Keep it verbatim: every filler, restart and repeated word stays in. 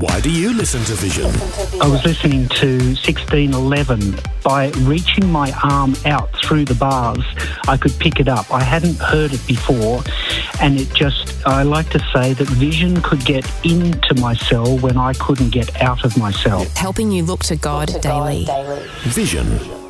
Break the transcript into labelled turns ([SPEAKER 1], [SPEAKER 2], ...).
[SPEAKER 1] Why do you listen to Vision?
[SPEAKER 2] I was listening to sixteen eleven. By reaching my arm out through the bars, I could pick it up. I hadn't heard it before, and it just, I like to say that Vision could get into my cell when I couldn't get out of my cell.
[SPEAKER 3] Helping you look to God daily.
[SPEAKER 1] Vision.